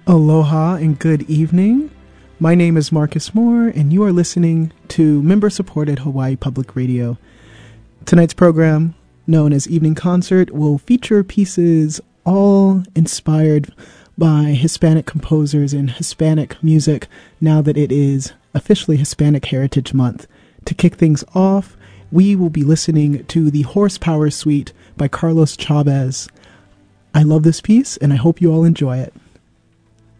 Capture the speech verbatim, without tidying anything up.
Aloha and good evening. My name is Marcus Moore, and you are listening to member-supported Hawaii Public Radio. Tonight's program, known as Evening Concert, will feature pieces all inspired by Hispanic composers and Hispanic music now that it is officially Hispanic Heritage Month. To kick things off, we will be listening to the Horsepower Suite by Carlos Chavez. I love this piece, and I hope you all enjoy it.